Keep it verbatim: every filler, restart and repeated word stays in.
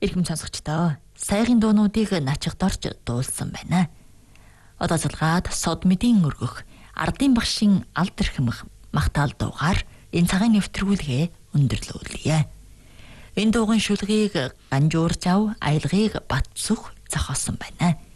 Ирхэм сонсогчдоо, сайгын дуунуудыг начихдорч дуулсан байна. Одоо залгаад сод мэдийн өргөх ардын багшийн алд эрхэмх магтаал дуугаар энэ цагаан нэвтрүүлгээ өндөрлүүлье. Энэ дуугийн шүлгийг Ганжуур зав аялгыг Батцүх зохиосон байна.